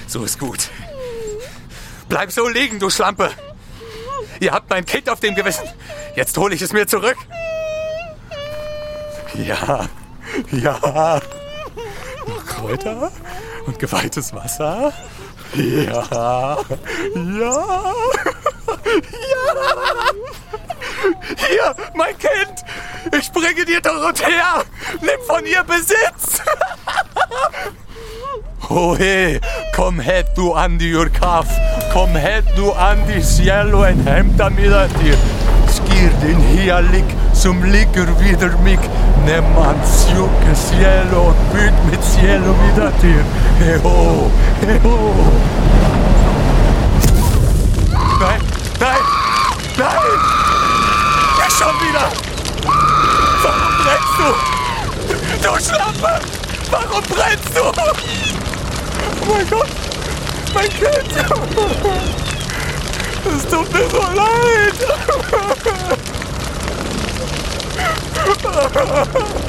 So ist gut. Bleib so liegen, du Schlampe. Ihr habt mein Kind auf dem Gewissen. Jetzt hole ich es mir zurück. Ja. Noch Kräuter und geweihtes Wasser. Ja. Hier, mein Kind. Ich bringe dir Dorothea. Nimm von ihr Besitz. Ohe, kom hit du Andi Jurkaf. Kom hit du Andi cielo en hämta mida dir. Skir din hialik som ligger vidare mig. Nimm ans juke cielo och byt mitt cielo vida dir. Heho. Nein. Ja, schon wieder. Warum brennst du? Du Schlampe. Warum brennst du? Oh mein Gott, mein Kind! Es tut mir so leid!